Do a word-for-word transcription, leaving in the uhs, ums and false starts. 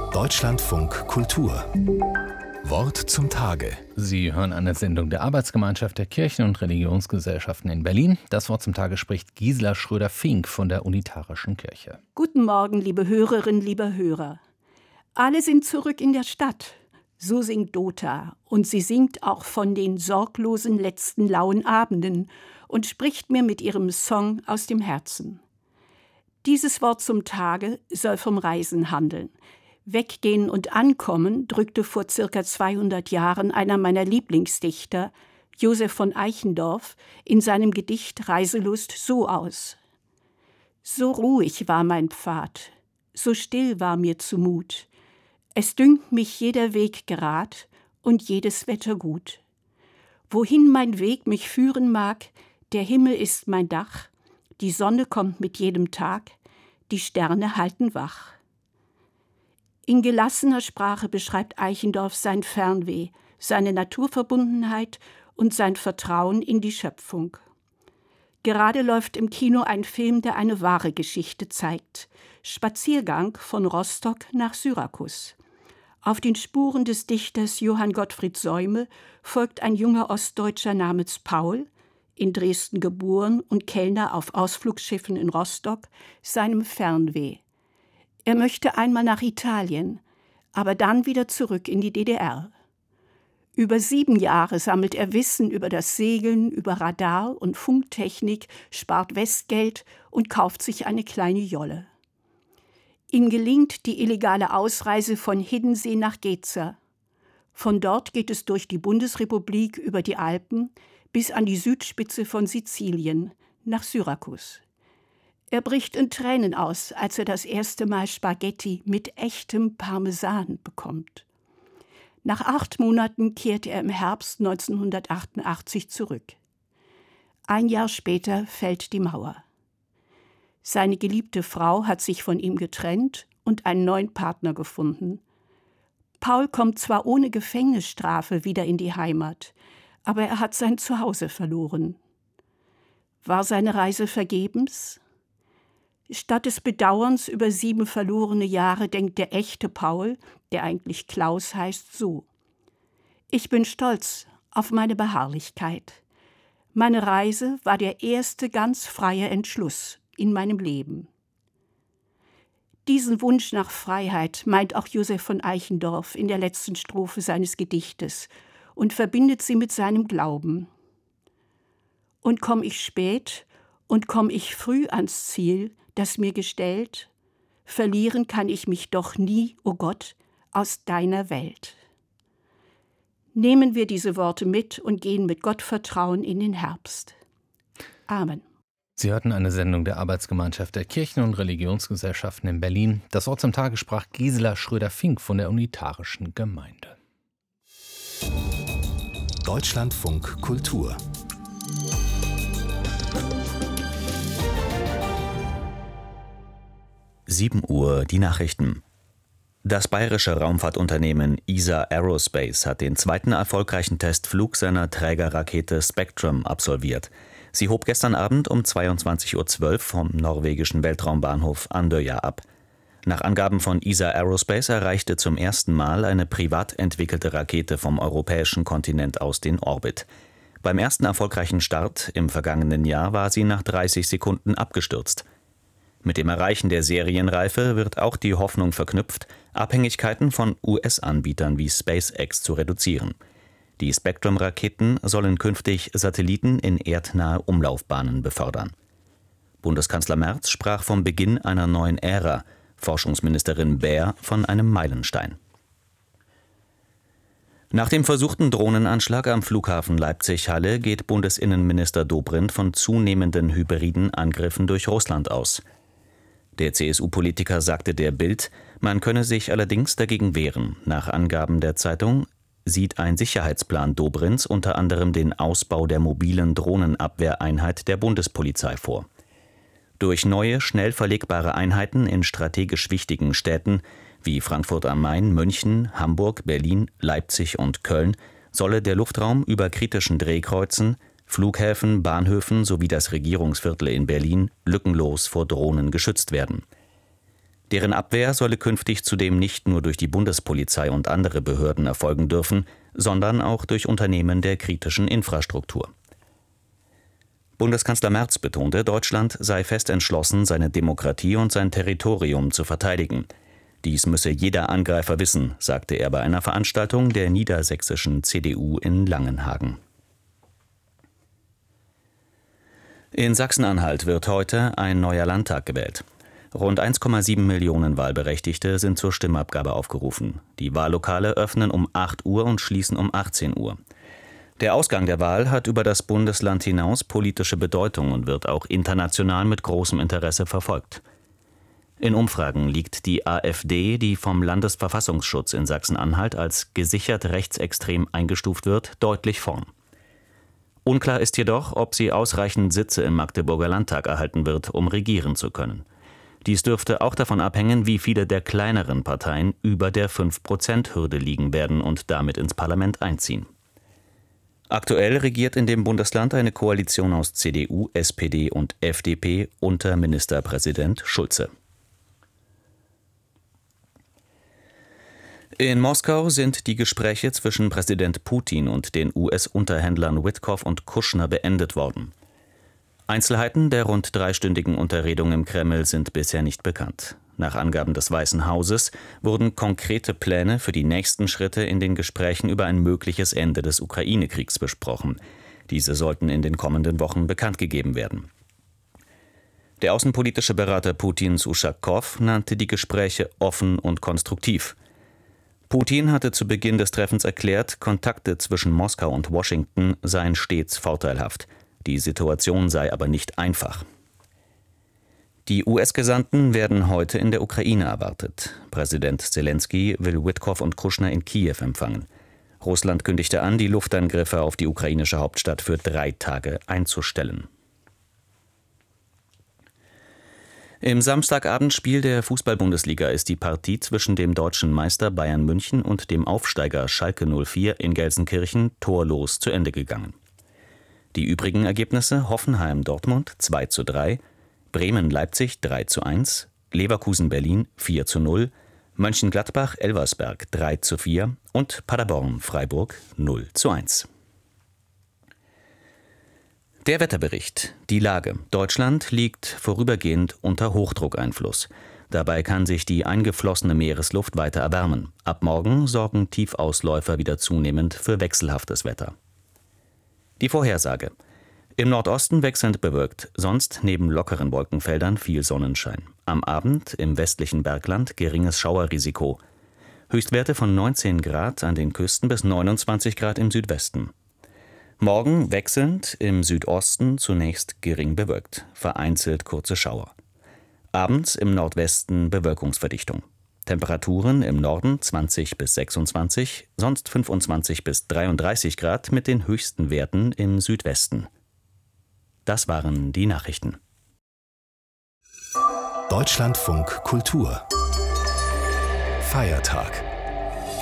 Deutschlandfunk Kultur. Wort zum Tage. Sie hören eine Sendung der Arbeitsgemeinschaft der Kirchen- und Religionsgesellschaften in Berlin. Das Wort zum Tage spricht Gisela Schröder-Fink von der Unitarischen Kirche. Guten Morgen, liebe Hörerinnen, liebe Hörer. Alle sind zurück in der Stadt. So singt Dota. Und sie singt auch von den sorglosen letzten lauen Abenden und spricht mir mit ihrem Song aus dem Herzen. Dieses Wort zum Tage soll vom Reisen handeln. Weggehen und ankommen drückte vor circa zweihundert Jahren einer meiner Lieblingsdichter, Josef von Eichendorff, in seinem Gedicht Reiselust so aus. So ruhig war mein Pfad, so still war mir zumut. Es dünkt mich jeder Weg gerad und jedes Wetter gut. Wohin mein Weg mich führen mag, der Himmel ist mein Dach, die Sonne kommt mit jedem Tag, die Sterne halten wach. In gelassener Sprache beschreibt Eichendorff sein Fernweh, seine Naturverbundenheit und sein Vertrauen in die Schöpfung. Gerade läuft im Kino ein Film, der eine wahre Geschichte zeigt. Spaziergang von Rostock nach Syrakus. Auf den Spuren des Dichters Johann Gottfried Säume folgt ein junger Ostdeutscher namens Paul, in Dresden geboren und Kellner auf Ausflugsschiffen in Rostock, seinem Fernweh. Er möchte einmal nach Italien, aber dann wieder zurück in die D D R. Über sieben Jahre sammelt er Wissen über das Segeln, über Radar und Funktechnik, spart Westgeld und kauft sich eine kleine Jolle. Ihm gelingt die illegale Ausreise von Hiddensee nach Geza. Von dort geht es durch die Bundesrepublik über die Alpen bis an die Südspitze von Sizilien, nach Syrakus. Er bricht in Tränen aus, als er das erste Mal Spaghetti mit echtem Parmesan bekommt. Nach acht Monaten kehrt er im Herbst neunzehnhundertachtundachtzig zurück. Ein Jahr später fällt die Mauer. Seine geliebte Frau hat sich von ihm getrennt und einen neuen Partner gefunden. Paul kommt zwar ohne Gefängnisstrafe wieder in die Heimat, aber er hat sein Zuhause verloren. War seine Reise vergebens? Statt des Bedauerns über sieben verlorene Jahre denkt der echte Paul, der eigentlich Klaus heißt, so: Ich bin stolz auf meine Beharrlichkeit. Meine Reise war der erste ganz freie Entschluss in meinem Leben. Diesen Wunsch nach Freiheit meint auch Josef von Eichendorff in der letzten Strophe seines Gedichtes und verbindet sie mit seinem Glauben. Und komm ich spät und komm ich früh ans Ziel, das mir gestellt, verlieren kann ich mich doch nie, o Gott, aus deiner Welt. Nehmen wir diese Worte mit und gehen mit Gottvertrauen in den Herbst. Amen. Sie hörten eine Sendung der Arbeitsgemeinschaft der Kirchen- und Religionsgesellschaften in Berlin. Das Wort zum Tage sprach Gisela Schröder-Fink von der Unitarischen Gemeinde. Deutschlandfunk Kultur. sieben Uhr, die Nachrichten. Das bayerische Raumfahrtunternehmen E S A Aerospace hat den zweiten erfolgreichen Testflug seiner Trägerrakete Spectrum absolviert. Sie hob gestern Abend um zweiundzwanzig Uhr zwölf vom norwegischen Weltraumbahnhof Andøya ab. Nach Angaben von E S A Aerospace erreichte zum ersten Mal eine privat entwickelte Rakete vom europäischen Kontinent aus den Orbit. Beim ersten erfolgreichen Start im vergangenen Jahr war sie nach dreißig Sekunden abgestürzt. Mit dem Erreichen der Serienreife wird auch die Hoffnung verknüpft, Abhängigkeiten von U S-Anbietern wie SpaceX zu reduzieren. Die Spectrum-Raketen sollen künftig Satelliten in erdnahe Umlaufbahnen befördern. Bundeskanzler Merz sprach vom Beginn einer neuen Ära, Forschungsministerin Baer von einem Meilenstein. Nach dem versuchten Drohnenanschlag am Flughafen Leipzig-Halle geht Bundesinnenminister Dobrindt von zunehmenden hybriden Angriffen durch Russland aus. Der C S U-Politiker sagte der Bild, man könne sich allerdings dagegen wehren. Nach Angaben der Zeitung sieht ein Sicherheitsplan Dobrindts unter anderem den Ausbau der mobilen Drohnenabwehreinheit der Bundespolizei vor. Durch neue, schnell verlegbare Einheiten in strategisch wichtigen Städten wie Frankfurt am Main, München, Hamburg, Berlin, Leipzig und Köln solle der Luftraum über kritischen Drehkreuzen, Flughäfen, Bahnhöfen sowie das Regierungsviertel in Berlin lückenlos vor Drohnen geschützt werden. Deren Abwehr solle künftig zudem nicht nur durch die Bundespolizei und andere Behörden erfolgen dürfen, sondern auch durch Unternehmen der kritischen Infrastruktur. Bundeskanzler Merz betonte, Deutschland sei fest entschlossen, seine Demokratie und sein Territorium zu verteidigen. Dies müsse jeder Angreifer wissen, sagte er bei einer Veranstaltung der niedersächsischen C D U in Langenhagen. In Sachsen-Anhalt wird heute ein neuer Landtag gewählt. Rund eins Komma sieben Millionen Wahlberechtigte sind zur Stimmabgabe aufgerufen. Die Wahllokale öffnen um acht Uhr und schließen um achtzehn Uhr. Der Ausgang der Wahl hat über das Bundesland hinaus politische Bedeutung und wird auch international mit großem Interesse verfolgt. In Umfragen liegt die AfD, die vom Landesverfassungsschutz in Sachsen-Anhalt als gesichert rechtsextrem eingestuft wird, deutlich vorn. Unklar ist jedoch, ob sie ausreichend Sitze im Magdeburger Landtag erhalten wird, um regieren zu können. Dies dürfte auch davon abhängen, wie viele der kleineren Parteien über der fünf Prozent Hürde liegen werden und damit ins Parlament einziehen. Aktuell regiert in dem Bundesland eine Koalition aus C D U, S P D und F D P unter Ministerpräsident Schulze. In Moskau sind die Gespräche zwischen Präsident Putin und den U S-Unterhändlern Witkoff und Kushner beendet worden. Einzelheiten der rund dreistündigen Unterredung im Kreml sind bisher nicht bekannt. Nach Angaben des Weißen Hauses wurden konkrete Pläne für die nächsten Schritte in den Gesprächen über ein mögliches Ende des Ukraine-Kriegs besprochen. Diese sollten in den kommenden Wochen bekannt gegeben werden. Der außenpolitische Berater Putins Uschakow nannte die Gespräche offen und konstruktiv. Putin hatte zu Beginn des Treffens erklärt, Kontakte zwischen Moskau und Washington seien stets vorteilhaft. Die Situation sei aber nicht einfach. Die U S-Gesandten werden heute in der Ukraine erwartet. Präsident Selenskyj will Witkoff und Kushner in Kiew empfangen. Russland kündigte an, die Luftangriffe auf die ukrainische Hauptstadt für drei Tage einzustellen. Im Samstagabendspiel der Fußball-Bundesliga ist die Partie zwischen dem deutschen Meister Bayern München und dem Aufsteiger Schalke null vier in Gelsenkirchen torlos zu Ende gegangen. Die übrigen Ergebnisse: Hoffenheim-Dortmund zwei zu drei, Bremen-Leipzig drei zu eins, Leverkusen-Berlin vier zu null, Mönchengladbach-Elversberg drei zu vier und Paderborn-Freiburg null zu eins. Der Wetterbericht. Die Lage. Deutschland liegt vorübergehend unter Hochdruckeinfluss. Dabei kann sich die eingeflossene Meeresluft weiter erwärmen. Ab morgen sorgen Tiefausläufer wieder zunehmend für wechselhaftes Wetter. Die Vorhersage. Im Nordosten wechselnd bewölkt, sonst neben lockeren Wolkenfeldern viel Sonnenschein. Am Abend im westlichen Bergland geringes Schauerrisiko. Höchstwerte von neunzehn Grad an den Küsten bis neunundzwanzig Grad im Südwesten. Morgen wechselnd, im Südosten zunächst gering bewölkt, vereinzelt kurze Schauer. Abends im Nordwesten Bewölkungsverdichtung. Temperaturen im Norden zwanzig bis sechsundzwanzig, sonst fünfundzwanzig bis dreiunddreißig Grad mit den höchsten Werten im Südwesten. Das waren die Nachrichten. Deutschlandfunk Kultur Feiertag.